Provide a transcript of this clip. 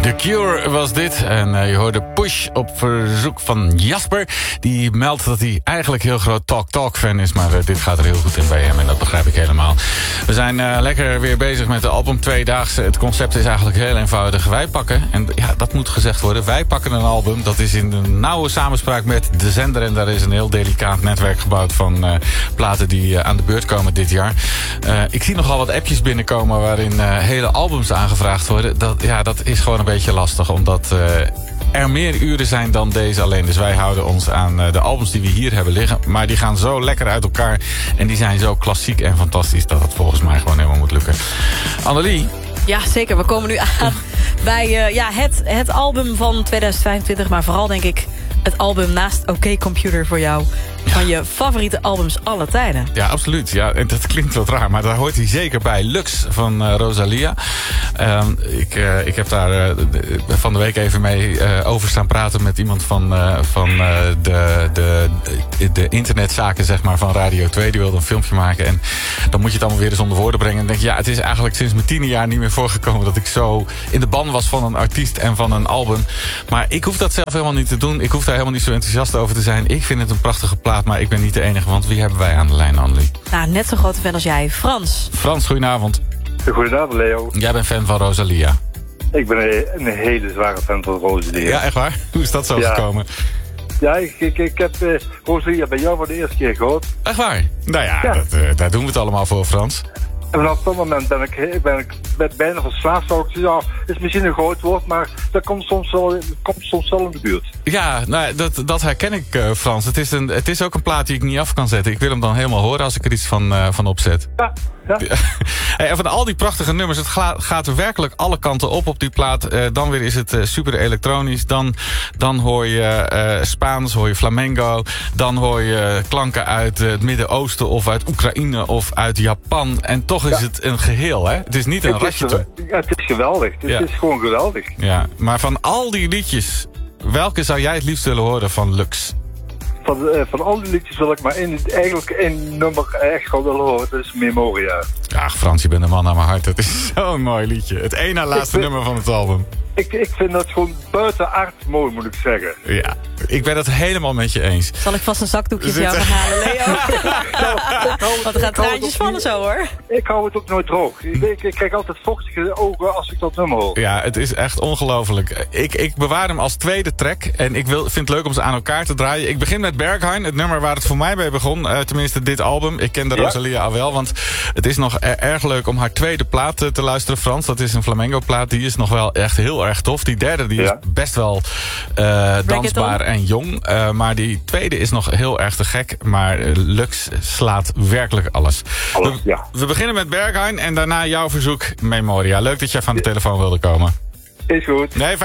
The Cure was dit. En je hoorde Push op verzoek van Jasper. Die meldt dat hij eigenlijk heel groot Talk-Talk-fan is. Maar dit gaat er heel goed in bij hem en dat begrijp ik helemaal. We zijn lekker weer bezig met de album Tweedaagse. Het concept is eigenlijk heel eenvoudig. Wij pakken, en ja, dat moet gezegd worden. Wij pakken een album. Dat is in een nauwe samenspraak met de zender. En daar is een heel delicaat netwerk gebouwd van platen die aan de beurt komen dit jaar. Ik zie nogal wat appjes binnenkomen waarin hele albums aangevraagd worden. Dat is gewoon een beetje lastig, omdat er meer uren zijn dan deze alleen. Dus wij houden ons aan de albums die we hier hebben liggen. Maar die gaan zo lekker uit elkaar. En die zijn zo klassiek en fantastisch dat het volgens mij gewoon helemaal moet lukken. Annelie? Ja, zeker. We komen nu aan bij het album van 2025. Maar vooral denk ik het album naast OK Computer voor jou. Van je favoriete albums alle tijden. Ja, absoluut. Ja, en dat klinkt wat raar, maar daar hoort hij zeker bij. Lux van Rosalia. Ik heb daar van de week even mee over staan praten met iemand van de internetzaken, zeg maar, van Radio 2. Die wilde een filmpje maken. En dan moet je het allemaal weer eens onder woorden brengen. En denk je, ja, het is eigenlijk sinds mijn 10e jaar niet meer voorgekomen dat ik zo in de ban was van een artiest en van een album. Maar ik hoef dat zelf helemaal niet te doen. Ik hoef daar helemaal niet zo enthousiast over te zijn. Ik vind het een prachtige plaat. Maar ik ben niet de enige, want wie hebben wij aan de lijn, Annelie? Nou, net zo'n grote fan als jij. Frans. Frans, goedenavond. Goedenavond, Leo. Jij bent fan van Rosalia. Ik ben een hele zware fan van Rosalia. Ja, echt waar? Hoe is dat zo gekomen? Ja, ik heb Rosalia bij jou voor de eerste keer gehoord. Echt waar? Nou ja. Daar doen we het allemaal voor, Frans. En vanaf dat moment ben ik bijna verslaafd. Zou ik zeggen, ja, is misschien een groot woord, maar dat komt soms wel in de buurt. Ja, nou, dat herken ik, Frans. Het is ook een plaat die ik niet af kan zetten. Ik wil hem dan helemaal horen als ik er iets van opzet. Ja. Hey, en van al die prachtige nummers, het gaat er werkelijk alle kanten op die plaat. Dan weer is het super elektronisch. Dan hoor je Spaans, hoor je flamenco. Dan hoor je klanken uit het Midden-Oosten of uit Oekraïne of uit Japan. En toch is het een geheel, hè? Het is niet een ratje toe. Het is geweldig. Het is gewoon geweldig. Ja, maar van al die liedjes, welke zou jij het liefst willen horen van Lux? Van al die liedjes wil ik maar één nummer echt gewoon willen horen. Dat is Memoria. Ja, Frans, je bent een man naar mijn hart. Het is zo'n mooi liedje. Het één na laatste nummer van het album. Ik vind dat gewoon buitenaard mooi, moet ik zeggen. Ja, ik ben het helemaal met je eens. Zal ik vast een zakdoekje voor jou gaan halen, Leo? Want er gaan traantjes vallen zo, hoor. Ik hou het ook nooit droog. Ik krijg altijd vochtige ogen als ik dat nummer hoor. Ja, het is echt ongelooflijk. Ik bewaar hem als tweede track. En ik vind het leuk om ze aan elkaar te draaien. Ik begin met Berghain, het nummer waar het voor mij mee begon. Tenminste, dit album. Ik ken de Rosalia al wel, want het is nog erg leuk om haar tweede plaat te luisteren, Frans. Dat is een flamenco plaat. Die is nog wel echt heel erg tof. Die derde die is best wel dansbaar en jong. Maar die tweede is nog heel erg te gek. Maar Lux slaat werkelijk alles. We beginnen met Berghain en daarna jouw verzoek Memoria. Leuk dat jij van de telefoon wilde komen. Is goed. Nee,